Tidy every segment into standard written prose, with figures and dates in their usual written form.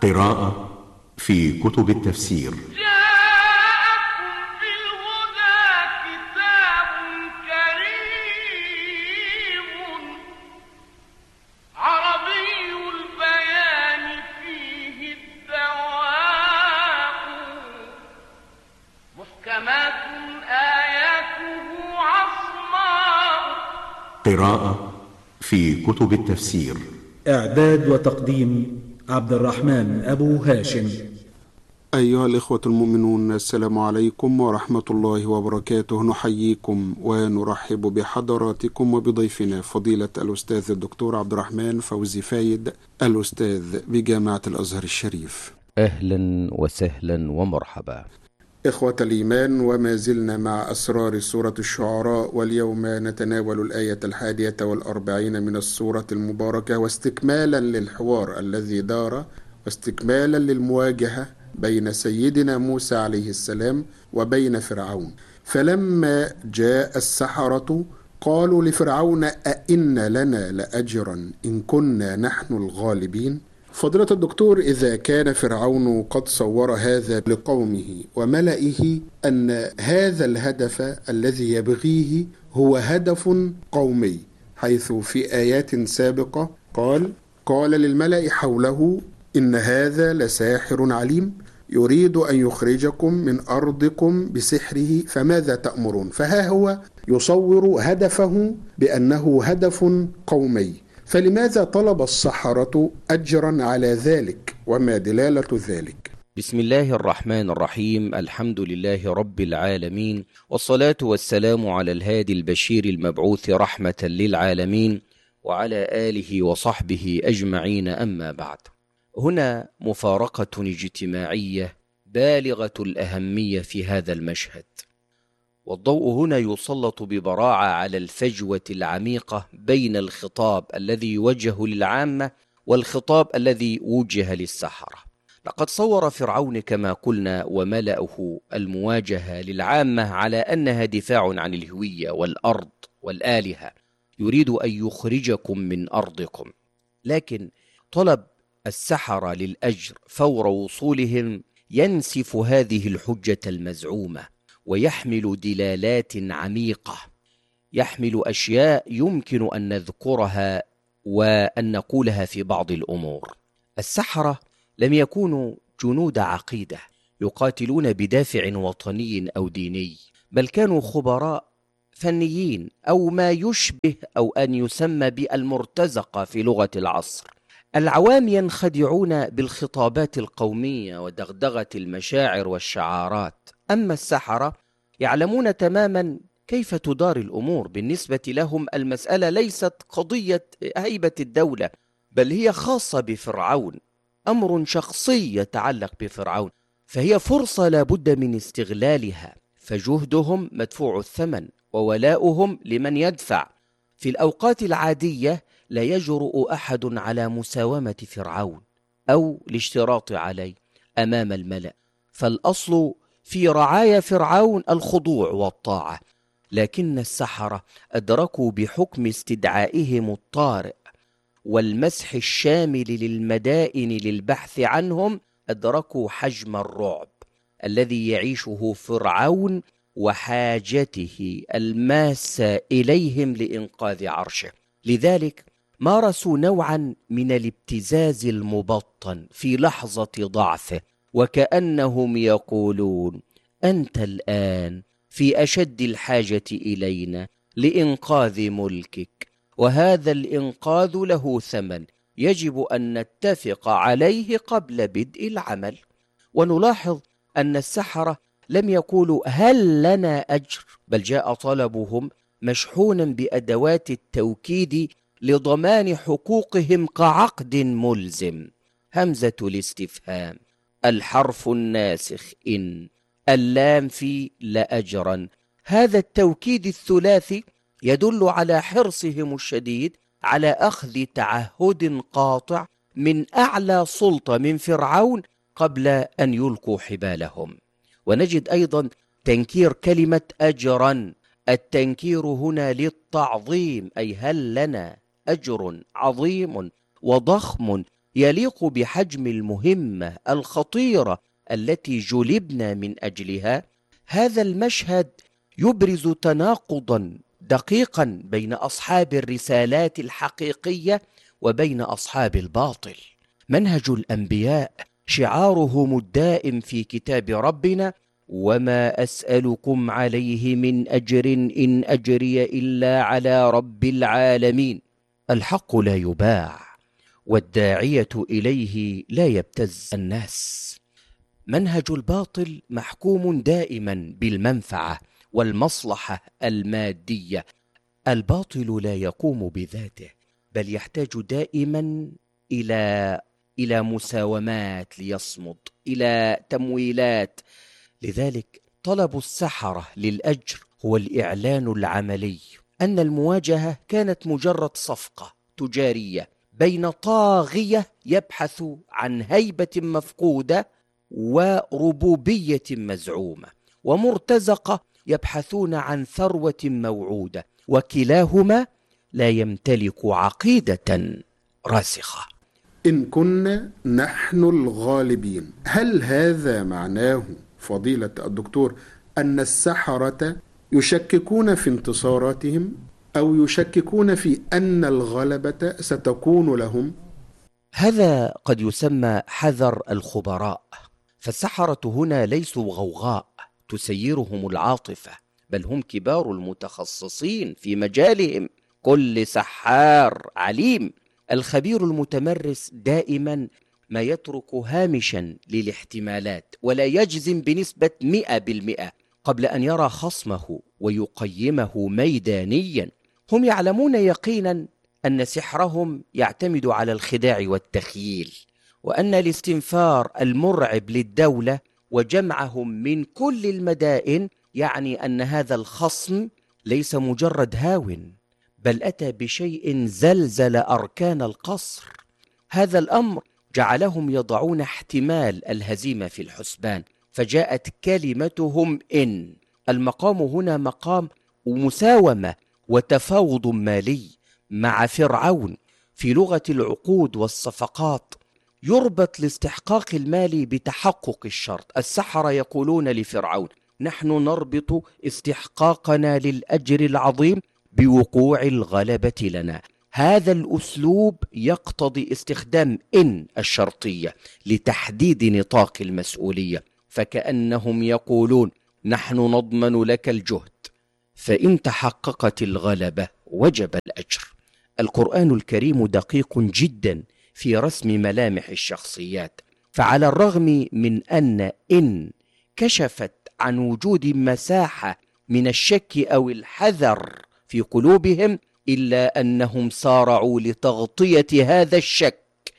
قراءة في كتب التفسير. جاءكم بالهدى كتاب كريم عربي البيان فيه الدواء محكمات آياته عصماء. قراءة في كتب التفسير. إعداد وتقديم عبد الرحمن أبو هاشم. أيها الإخوة المؤمنون، السلام عليكم ورحمة الله وبركاته. نحييكم ونرحب بحضراتكم وبضيفنا فضيلة الأستاذ الدكتور عبد الرحمن فوزي فايد، الأستاذ بجامعة الأزهر الشريف. أهلا وسهلا ومرحبا. إخوة الإيمان، وما زلنا مع أسرار سورة الشعراء، واليوم نتناول الآية 41 من السورة المباركة، واستكمالا للحوار الذي دار واستكمالا للمواجهة بين سيدنا موسى عليه السلام وبين فرعون. فلما جاء السحرة قالوا لفرعون أئن لنا لأجرا إن كنا نحن الغالبين. فضيلة الدكتور، إذا كان فرعون قد صور هذا لقومه وملئه أن هذا الهدف الذي يبغيه هو هدف قومي، حيث في آيات سابقة قال للملأ حوله إن هذا لساحر عليم يريد أن يخرجكم من أرضكم بسحره فماذا تأمرون؟ فها هو يصور هدفه بأنه هدف قومي، فلماذا طلب السحرة أجرا على ذلك، وما دلالة ذلك؟ بسم الله الرحمن الرحيم. الحمد لله رب العالمين، والصلاة والسلام على الهادي البشير المبعوث رحمة للعالمين، وعلى آله وصحبه أجمعين. أما بعد، هنا مفارقة اجتماعية بالغة الأهمية في هذا المشهد، والضوء هنا يسلط ببراعة على الفجوة العميقة بين الخطاب الذي يوجه للعامة والخطاب الذي وجه للسحرة. لقد صور فرعون كما قلنا وملأه المواجهة للعامة على أنها دفاع عن الهوية والأرض والآلهة، يريد أن يخرجكم من أرضكم. لكن طلب السحرة للأجر فور وصولهم ينسف هذه الحجة المزعومة، ويحمل دلالات عميقة، يحمل أشياء يمكن أن نذكرها وأن نقولها في بعض الأمور. السحرة لم يكونوا جنود عقيدة يقاتلون بدافع وطني أو ديني، بل كانوا خبراء فنيين، أو ما يشبه أو أن يسمى بالمرتزقة في لغة العصر. العوام ينخدعون بالخطابات القومية ودغدغة المشاعر والشعارات، أما السحرة يعلمون تماما كيف تدار الأمور. بالنسبة لهم المسألة ليست قضية هيبة الدولة، بل هي خاصة بفرعون، أمر شخصي يتعلق بفرعون، فهي فرصة لابد من استغلالها، فجهدهم مدفوع الثمن وولاؤهم لمن يدفع. في الأوقات العادية لا يجرؤ أحد على مساومة فرعون أو الاشتراط عليه أمام الملأ، فالأصل في رعايا فرعون الخضوع والطاعة. لكن السحرة أدركوا بحكم استدعائهم الطارئ والمسح الشامل للمدائن للبحث عنهم، أدركوا حجم الرعب الذي يعيشه فرعون وحاجته الماسة إليهم لإنقاذ عرشه. لذلك مارسوا نوعا من الابتزاز المبطن في لحظة ضعفه، وكأنهم يقولون: أنت الآن في أشد الحاجة إلينا لإنقاذ ملكك، وهذا الإنقاذ له ثمن يجب أن نتفق عليه قبل بدء العمل. ونلاحظ أن السحرة لم يقولوا هل لنا أجر، بل جاء طلبهم مشحونا بأدوات التوكيد لضمان حقوقهم كعقد ملزم: همزة الاستفهام، الحرف الناسخ إن، اللام في لأجرا. هذا التوكيد الثلاثي يدل على حرصهم الشديد على أخذ تعهد قاطع من أعلى سلطة من فرعون قبل أن يلقوا حبالهم. ونجد أيضا تنكير كلمة أجرا. التنكير هنا للتعظيم، أي هل لنا أجر عظيم وضخم يليق بحجم المهمة الخطيرة التي جلبنا من أجلها. هذا المشهد يبرز تناقضا دقيقا بين أصحاب الرسالات الحقيقية وبين أصحاب الباطل. منهج الأنبياء شعارهم الدائم في كتاب ربنا: وما أسألكم عليه من أجر إن أجري إلا على رب العالمين. الحق لا يباع، والداعية إليه لا يبتز الناس. منهج الباطل محكوم دائما بالمنفعة والمصلحة المادية. الباطل لا يقوم بذاته، بل يحتاج دائما إلى مساومات ليصمد، إلى تمويلات. لذلك طلب السحرة للأجر هو الإعلان العملي أن المواجهة كانت مجرد صفقة تجارية بين طاغية يبحث عن هيبة مفقودة وربوبية مزعومة، ومرتزقة يبحثون عن ثروة موعودة، وكلاهما لا يمتلك عقيدة راسخة. إن كنا نحن الغالبين، هل هذا معناه فضيلة الدكتور أن السحرة يشككون في انتصاراتهم، أو يشككون في أن الغلبة ستكون لهم؟ هذا قد يسمى حذر الخبراء. فالسحرة هنا ليسوا غوغاء تسيرهم العاطفة، بل هم كبار المتخصصين في مجالهم. كل سحار عليم. الخبير المتمرس دائما ما يترك هامشا للاحتمالات، ولا يجزم بنسبة 100% قبل أن يرى خصمه ويقيمه ميدانيا. هم يعلمون يقينا أن سحرهم يعتمد على الخداع والتخييل، وأن الاستنفار المرعب للدولة وجمعهم من كل المدائن يعني أن هذا الخصم ليس مجرد هاو، بل أتى بشيء زلزل أركان القصر. هذا الأمر جعلهم يضعون احتمال الهزيمة في الحسبان، فجاءت كلمتهم إن. المقام هنا مقام مساومة وتفاوض مالي مع فرعون. في لغة العقود والصفقات يربط الاستحقاق المالي بتحقق الشرط. السحرة يقولون لفرعون: نحن نربط استحقاقنا للأجر العظيم بوقوع الغلبة لنا. هذا الأسلوب يقتضي استخدام إن الشرطية لتحديد نطاق المسؤولية، فكأنهم يقولون: نحن نضمن لك الجهد، فإن تحققت الغلبة وجب الأجر. القرآن الكريم دقيق جدا في رسم ملامح الشخصيات، فعلى الرغم من أن إن كشفت عن وجود مساحة من الشك أو الحذر في قلوبهم، إلا أنهم سارعوا لتغطية هذا الشك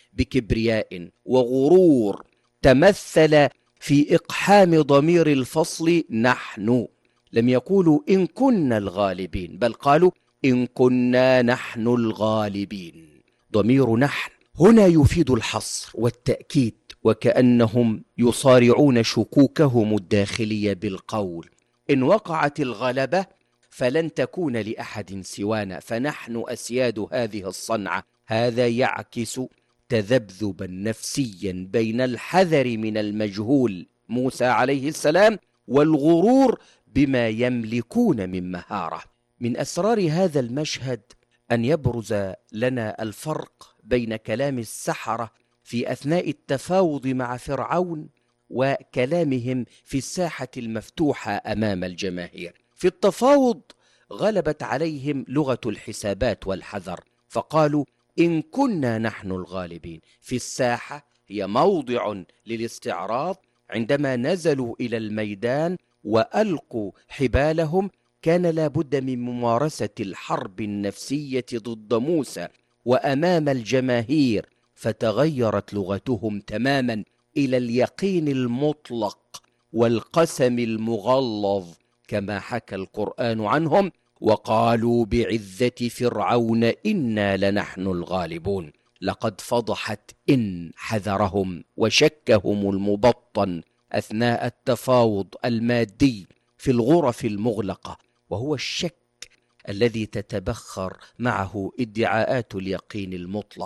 بكبرياء وغرور تمثل في إقحام ضمير الفصل نحن. لم يقولوا إن كنا الغالبين، بل قالوا إن كنا نحن الغالبين. ضمير نحن هنا يفيد الحصر والتأكيد، وكأنهم يصارعون شكوكهم الداخلية بالقول: إن وقعت الغلبة فلن تكون لأحد سوانا، فنحن أسياد هذه الصنعة. هذا يعكس تذبذبا نفسيا بين الحذر من المجهول موسى عليه السلام والغرور بما يملكون من مهارة. من أسرار هذا المشهد أن يبرز لنا الفرق بين كلام السحرة في أثناء التفاوض مع فرعون وكلامهم في الساحة المفتوحة أمام الجماهير. في التفاوض غلبت عليهم لغة الحسابات والحذر، فقالوا إن كنا نحن الغالبين. في الساحة هي موضع للاستعراض. عندما نزلوا إلى الميدان وألقوا حبالهم كان لابد من ممارسة الحرب النفسية ضد موسى وأمام الجماهير، فتغيرت لغتهم تماما إلى اليقين المطلق والقسم المغلظ، كما حكى القرآن عنهم: وقالوا بعزة فرعون إنا لنحن الغالبون. لقد فضحت إن حذرهم وشكهم المبطن أثناء التفاوض المادي في الغرف المغلقة، وهو الشك الذي تتبخر معه ادعاءات اليقين المطلق.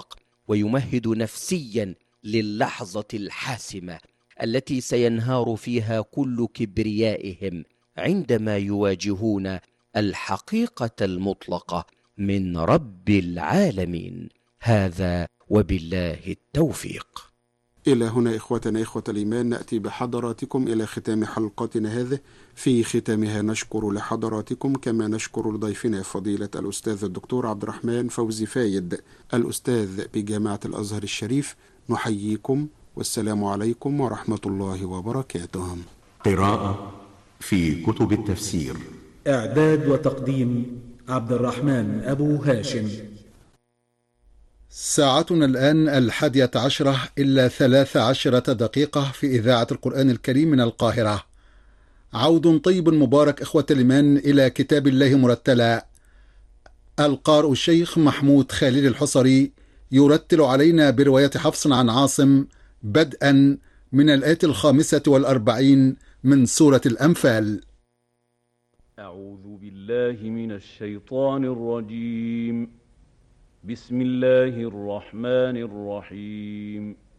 ويمهد نفسيا للحظة الحاسمة التي سينهار فيها كل كبريائهم عندما يواجهون الحقيقة المطلقة من رب العالمين. هذا وبالله التوفيق. إلى هنا إخوتنا إخوة الإيمان نأتي بحضراتكم إلى ختام حلقتنا هذه. في ختامها نشكر لحضراتكم كما نشكر لضيفنا فضيلة الأستاذ الدكتور عبد الرحمن فوزي فايد الأستاذ بجامعة الأزهر الشريف. نحييكم والسلام عليكم ورحمة الله وبركاته. قراءة في كتب التفسير. إعداد وتقديم عبد الرحمن أبو هاشم. ساعتنا الآن 11:13 في إذاعة القرآن الكريم من القاهرة. عود طيب مبارك إخوة الإيمان إلى كتاب الله مرتلا. القارئ الشيخ محمود خالد الحصري يرتل علينا برواية حفص عن عاصم بدءا من الآية 45 من سورة الأنفال. أعوذ بالله من الشيطان الرجيم. بسم الله الرحمن الرحيم.